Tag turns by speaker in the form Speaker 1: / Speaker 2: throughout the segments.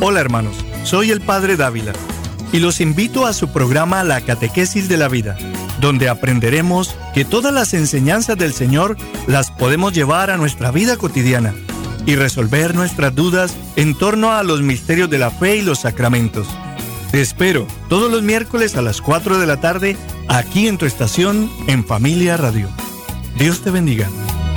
Speaker 1: Hola hermanos, soy el Padre Dávila y los invito a su programa La Catequesis de la Vida, donde aprenderemos que todas las enseñanzas del Señor las podemos llevar a nuestra vida cotidiana y resolver nuestras dudas en torno a los misterios de la fe y los sacramentos. Te espero todos los miércoles a las 4 de la tarde aquí en tu estación en Familia Radio. Dios te bendiga.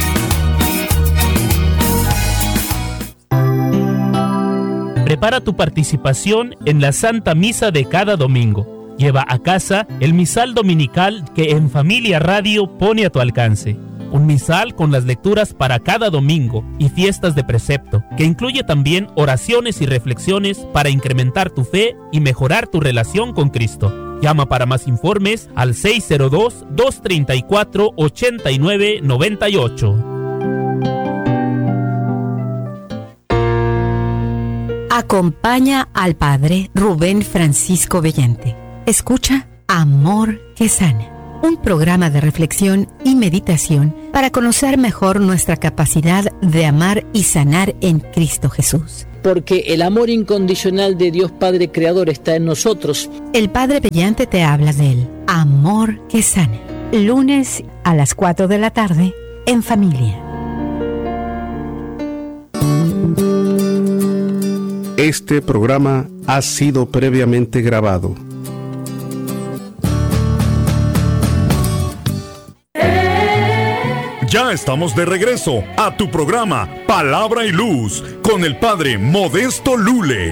Speaker 2: Prepara tu participación en la Santa Misa de cada domingo. Lleva a casa el misal dominical que en Familia Radio pone a tu alcance. Un misal con las lecturas para cada domingo y fiestas de precepto, que incluye también oraciones y reflexiones para incrementar tu fe y mejorar tu relación con Cristo. Llama para más informes al 602-234-8998.
Speaker 3: Acompaña al Padre Rubén Francisco Bellante. Escucha Amor que Sana, un programa de reflexión y meditación para conocer mejor nuestra capacidad de amar y sanar en Cristo Jesús.
Speaker 4: Porque el amor incondicional de Dios Padre Creador está en nosotros.
Speaker 3: El Padre Bellante te habla del Amor que Sana, lunes a las 4 de la tarde en Familia.
Speaker 5: Este programa ha sido previamente grabado.
Speaker 6: Ya estamos de regreso a tu programa Palabra y Luz con el Padre Modesto Lule.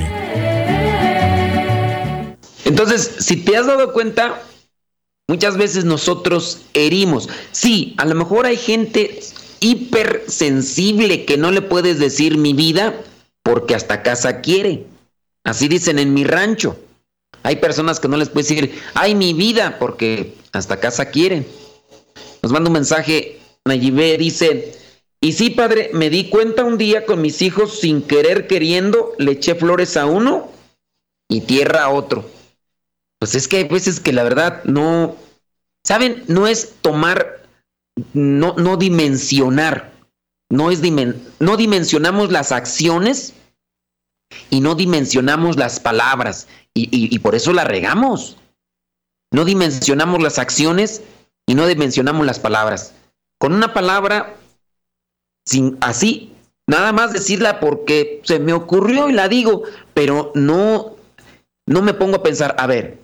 Speaker 7: Entonces, si te has dado cuenta, muchas veces nosotros herimos. Sí, a lo mejor hay gente hipersensible que no le puedes decir mi vida porque hasta casa quiere. Así dicen en mi rancho. Hay personas que no les puedes decir, ay, mi vida, porque hasta casa quieren. Nos manda un mensaje, Nayibé, dice, y sí, padre, me di cuenta un día con mis hijos, sin querer queriendo, le eché flores a uno y tierra a otro. Pues es que hay veces que la verdad no, ¿saben? No es tomar, no dimensionar. No dimensionamos las acciones y no dimensionamos las palabras y por eso la regamos. No dimensionamos las acciones y no dimensionamos las palabras. Con una palabra, sin así, nada más decirla porque se me ocurrió y la digo, pero no me pongo a pensar, a ver,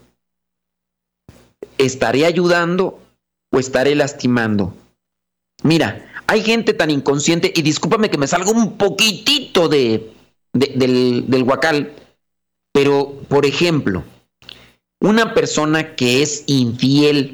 Speaker 7: ¿estaré ayudando o estaré lastimando? Mira, hay gente tan inconsciente, y discúlpame que me salga un poquitito del huacal, pero, por ejemplo, una persona que es infiel,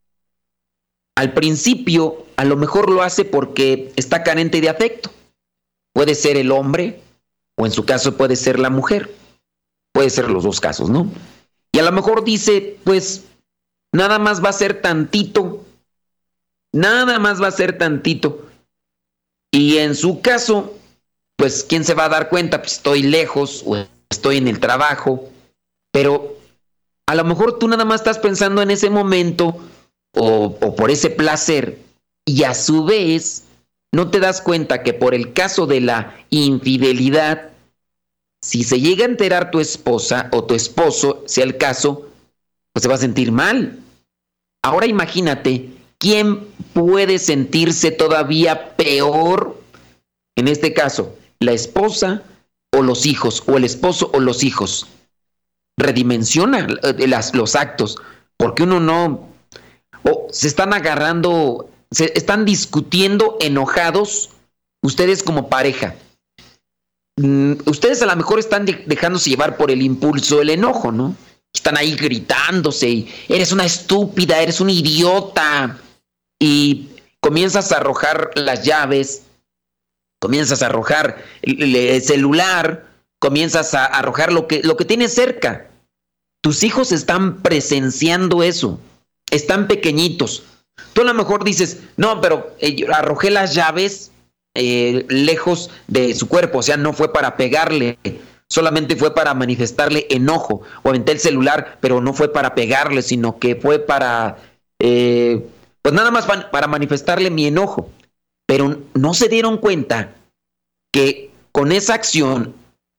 Speaker 7: al principio a lo mejor lo hace porque está carente de afecto. Puede ser el hombre, o en su caso puede ser la mujer. Puede ser los dos casos, ¿no? Y a lo mejor dice, pues, nada más va a ser tantito. Nada más va a ser tantito. Y en su caso, pues, ¿quién se va a dar cuenta? Pues estoy lejos o estoy en el trabajo. Pero a lo mejor tú nada más estás pensando en ese momento o por ese placer. Y a su vez, no te das cuenta que por el caso de la infidelidad, si se llega a enterar tu esposa o tu esposo, sea el caso, pues se va a sentir mal. Ahora imagínate, ¿quién puede sentirse todavía peor? En este caso, la esposa o los hijos, o el esposo o los hijos. Redimensiona los actos, porque uno no... O se están agarrando, se están discutiendo enojados, ustedes como pareja. Ustedes a lo mejor están dejándose llevar por el impulso, el enojo, ¿no? Están ahí gritándose, y, eres una estúpida, eres un idiota. Y comienzas a arrojar las llaves, comienzas a arrojar el celular, comienzas a arrojar lo que tienes cerca. Tus hijos están presenciando eso, están pequeñitos. Tú a lo mejor dices, no, pero arrojé las llaves lejos de su cuerpo, o sea, no fue para pegarle, solamente fue para manifestarle enojo. O aventé el celular, pero no fue para pegarle, sino que fue para, pues nada más para manifestarle mi enojo. Pero no se dieron cuenta que con esa acción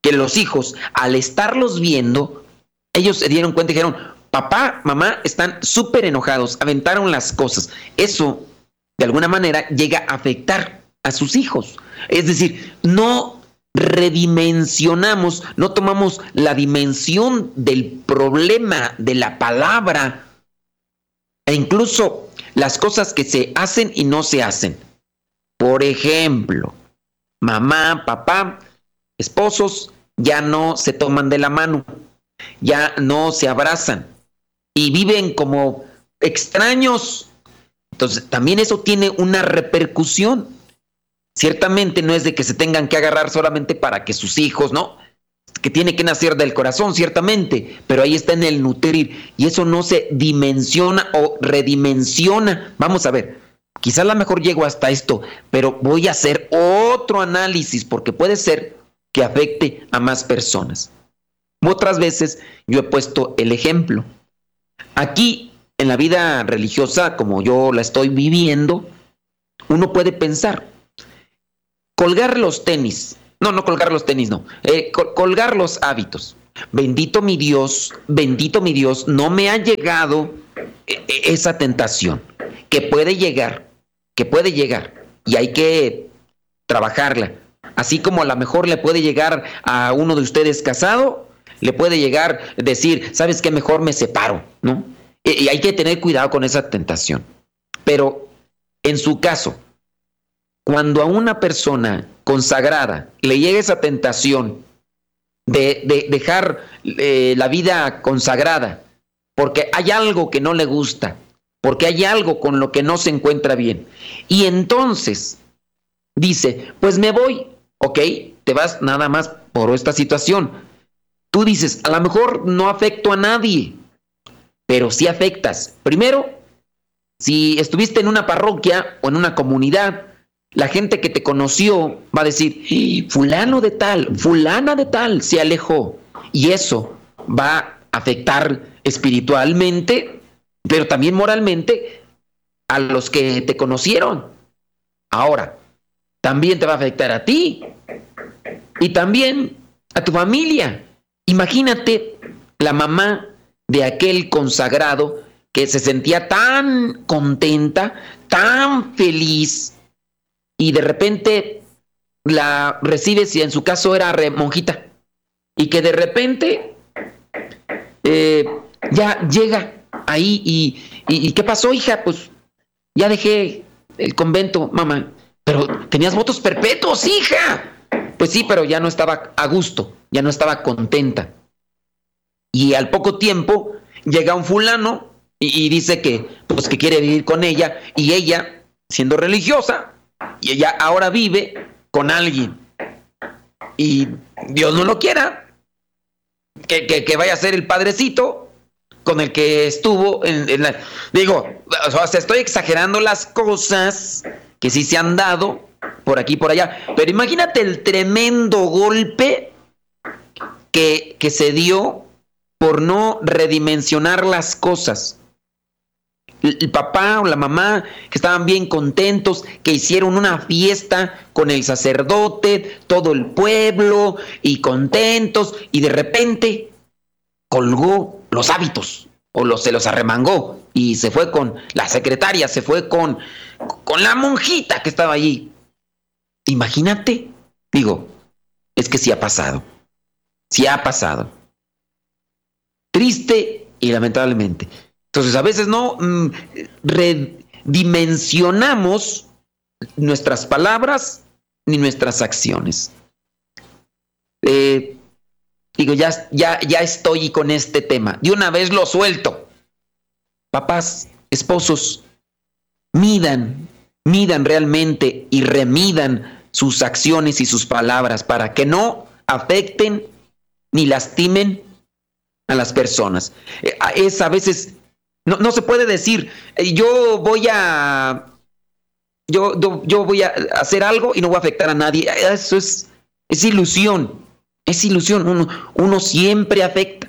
Speaker 7: que los hijos, al estarlos viendo, ellos se dieron cuenta y dijeron, papá, mamá están súper enojados, aventaron las cosas. Eso, de alguna manera, llega a afectar a sus hijos. Es decir, no redimensionamos, no tomamos la dimensión del problema de la palabra e incluso las cosas que se hacen y no se hacen. Por ejemplo, mamá, papá, esposos ya no se toman de la mano, ya no se abrazan y viven como extraños. Entonces, también eso tiene una repercusión. Ciertamente no es de que se tengan que agarrar solamente para que sus hijos, ¿no? Que tiene que nacer del corazón, ciertamente, pero ahí está en el nutrir y eso no se dimensiona o redimensiona. Vamos a ver, quizás a lo mejor llego hasta esto, pero voy a hacer otro análisis porque puede ser que afecte a más personas. Otras veces yo he puesto el ejemplo. Aquí, en la vida religiosa, como yo la estoy viviendo, uno puede pensar, colgar los tenis, colgar los hábitos. Bendito mi Dios, no me ha llegado esa tentación, que puede llegar, y hay que trabajarla. Así como a lo mejor le puede llegar a uno de ustedes casado, le puede llegar decir, ¿sabes qué? Mejor me separo, ¿no? Y hay que tener cuidado con esa tentación. Pero en su caso, cuando a una persona consagrada le llega esa tentación de dejar la vida consagrada porque hay algo que no le gusta, porque hay algo con lo que no se encuentra bien, y entonces dice, pues me voy, ok, te vas nada más por esta situación. Tú dices, a lo mejor no afecto a nadie, pero sí afectas. Primero, si estuviste en una parroquia o en una comunidad, la gente que te conoció va a decir, fulano de tal, fulana de tal se alejó. Y eso va a afectar espiritualmente, pero también moralmente a los que te conocieron. Ahora, también te va a afectar a ti y también a tu familia. Imagínate la mamá de aquel consagrado que se sentía tan contenta, tan feliz, y de repente la recibe, si en su caso era monjita, y que de repente ya llega ahí y ¿qué pasó, hija? Pues ya dejé el convento, mamá. Pero tenías votos perpetuos, hija. Pues sí, pero ya no estaba a gusto, ya no estaba contenta. Y al poco tiempo llega un fulano y dice que quiere vivir con ella, y ella, siendo religiosa, y ella ahora vive con alguien. Y Dios no lo quiera, que vaya a ser el padrecito con el que estuvo digo, o sea, estoy exagerando las cosas que sí se han dado por aquí y por allá, pero imagínate el tremendo golpe que se dio por no redimensionar las cosas. El papá o la mamá que estaban bien contentos, que hicieron una fiesta con el sacerdote, todo el pueblo y contentos, y de repente colgó los hábitos o se los arremangó y se fue con la secretaria, se fue con la monjita que estaba allí. Imagínate, digo, es que sí ha pasado. Triste y lamentablemente. Entonces, a veces no redimensionamos nuestras palabras ni nuestras acciones. Digo, ya estoy con este tema. De una vez lo suelto. Papás, esposos, midan realmente y remidan sus acciones y sus palabras para que no afecten ni lastimen a las personas. Es a veces, no se puede decir, yo voy a hacer algo y no voy a afectar a nadie. Eso es ilusión. Es ilusión. Uno siempre afecta.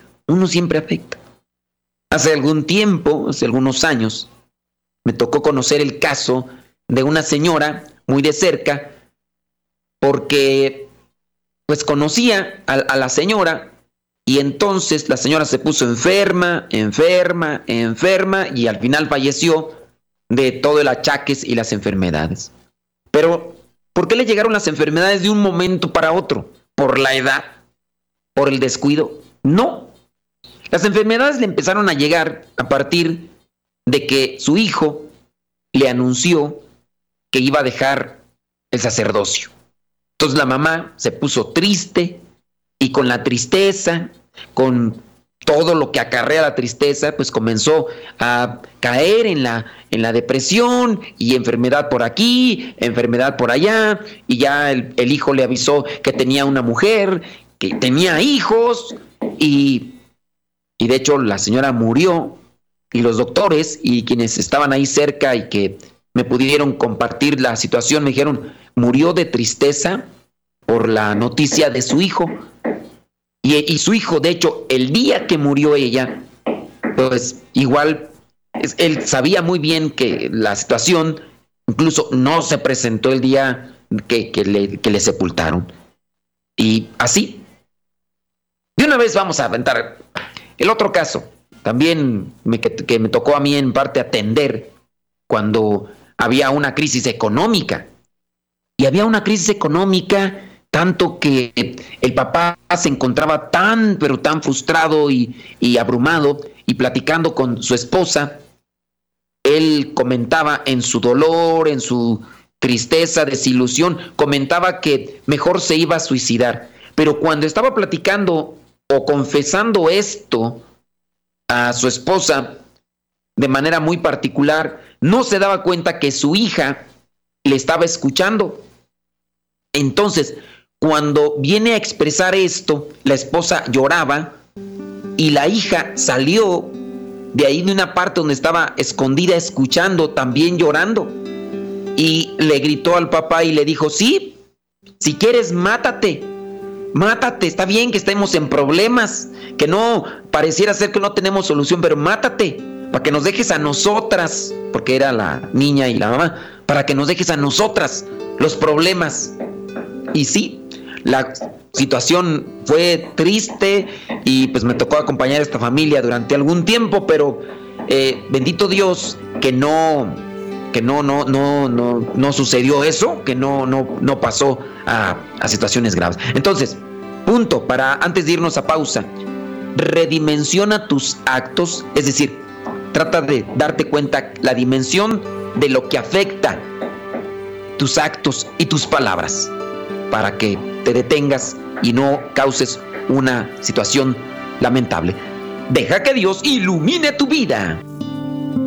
Speaker 7: Hace algunos años, me tocó conocer el caso de una señora muy de cerca, porque pues conocía a la señora, y entonces la señora se puso enferma y al final falleció de todo el achaques y las enfermedades. Pero, ¿por qué le llegaron las enfermedades de un momento para otro? ¿Por la edad? ¿Por el descuido? No. Las enfermedades le empezaron a llegar a partir de que su hijo le anunció que iba a dejar el sacerdocio. Entonces la mamá se puso triste, y con la tristeza, con todo lo que acarrea la tristeza, pues comenzó a caer en la depresión, y enfermedad por aquí, enfermedad por allá, y ya el hijo le avisó que tenía una mujer, que tenía hijos, y de hecho la señora murió, y los doctores y quienes estaban ahí cerca y que me pudieron compartir la situación me dijeron, murió de tristeza por la noticia de su hijo. Y su hijo, de hecho, el día que murió ella, pues igual, él sabía muy bien que la situación incluso no se presentó el día que le sepultaron. Y así, de una vez vamos a aventar el otro caso, también que me tocó a mí en parte atender cuando había una crisis económica. Y había una crisis económica tanto que el papá se encontraba tan, pero tan frustrado y abrumado, y platicando con su esposa, él comentaba en su dolor, en su tristeza, desilusión, comentaba que mejor se iba a suicidar. Pero cuando estaba platicando o confesando esto a su esposa de manera muy particular, no se daba cuenta que su hija le estaba escuchando. Entonces, cuando viene a expresar esto, la esposa lloraba y la hija salió de ahí, de una parte donde estaba escondida escuchando, también llorando, y le gritó al papá y le dijo, sí, si quieres mátate, está bien que estemos en problemas, que no pareciera ser que no tenemos solución, pero mátate, para que nos dejes a nosotras, porque era la niña y la mamá, para que nos dejes a nosotras los problemas. Y sí, la situación fue triste y pues me tocó acompañar a esta familia durante algún tiempo, pero bendito Dios que no sucedió eso, que no pasó a situaciones graves. Entonces, punto, antes de irnos a pausa, redimensiona tus actos, es decir, trata de darte cuenta la dimensión de lo que afecta tus actos y tus palabras, para que te detengas y no causes una situación lamentable. Deja que Dios ilumine tu vida.